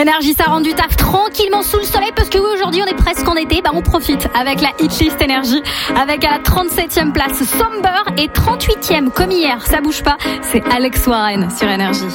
Énergie, ça rend du taf tranquillement sous le soleil parce que oui, aujourd'hui on est presque en été, on profite avec la hitlist Énergie, avec à la 37e place Somber et 38e comme hier, ça bouge pas, c'est Alex Warren sur Énergie.